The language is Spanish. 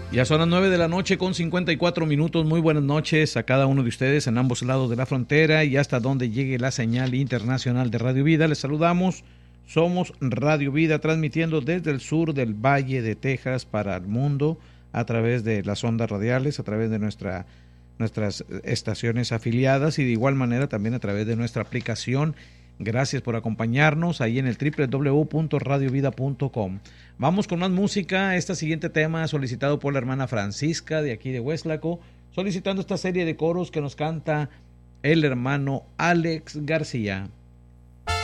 Ya son las 9 de la noche con 54 minutos. Muy buenas noches a cada uno de ustedes en ambos lados de la frontera y hasta donde llegue la señal internacional de Radio Vida. Les saludamos. Somos Radio Vida, transmitiendo desde el sur del Valle de Texas para el mundo a través de las ondas radiales, a través de nuestras estaciones afiliadas y de igual manera también a través de nuestra aplicación. Gracias por acompañarnos ahí en el www.radiovida.com. Vamos con más música. Este siguiente tema solicitado por la hermana Francisca de aquí de Hueslaco, solicitando esta serie de coros que nos canta el hermano Alex García.